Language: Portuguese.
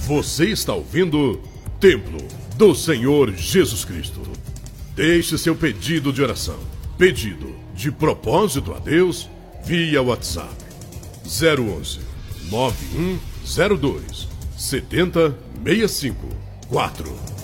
Você está ouvindo Templo do Senhor Jesus Cristo. Deixe seu pedido de oração, pedido de propósito a Deus via WhatsApp 011 9102 7065 4.